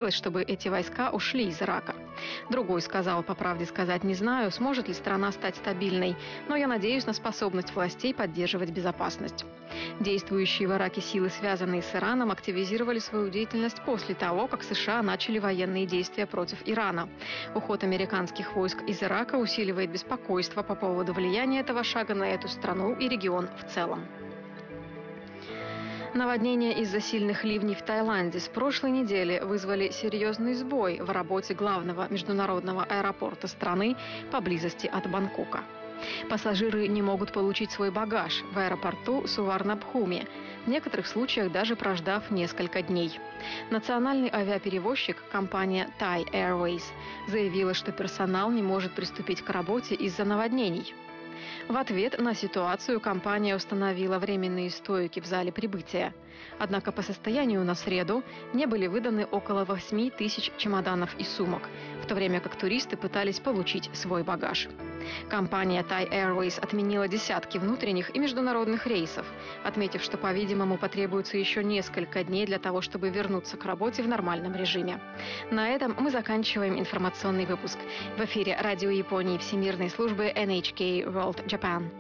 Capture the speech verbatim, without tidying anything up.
хотелось, чтобы эти войска ушли из Ирака. Другой сказал: по правде сказать не знаю, сможет ли страна стать стабильной, но я надеюсь на способность властей поддерживать безопасность. Действующие в Ираке силы, связанные с Ираном, активизировали свою деятельность после того, как США начали военные действия против Ирана. Уход американских войск из Ирака усиливает беспокойство по поводу влияния этого шага на эту страну и регион в целом. Наводнения из-за сильных ливней в Таиланде с прошлой недели вызвали серьезный сбой в работе главного международного аэропорта страны поблизости от Бангкока. Пассажиры не могут получить свой багаж в аэропорту Суварнабхуми, в некоторых случаях даже прождав несколько дней. Национальный авиаперевозчик, компания Thai Airways, заявила, что персонал не может приступить к работе из-за наводнений. В ответ на ситуацию компания установила временные стойки в зале прибытия. Однако по состоянию на среду не были выданы около восьми тысяч чемоданов и сумок, в то время как туристы пытались получить свой багаж. Компания Thai Airways отменила десятки внутренних и международных рейсов, отметив, что, по-видимому, потребуется еще несколько дней для того, чтобы вернуться к работе в нормальном режиме. На этом мы заканчиваем информационный выпуск. В эфире Радио Японии Всемирной службы эн эйч кей World Japan.